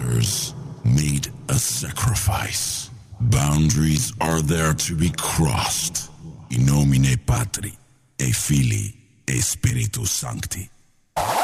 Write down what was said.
fathers made a sacrifice. Boundaries are there to be crossed. In nomine Patri, et Filii, et Spiritus Sancti.